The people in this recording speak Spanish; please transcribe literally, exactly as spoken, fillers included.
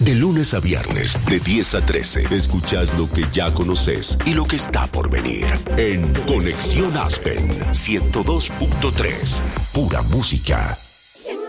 De lunes a viernes, de diez a trece, escuchás lo que ya conoces y lo que está por venir. En Conexión Aspen, ciento dos punto tres. Pura música.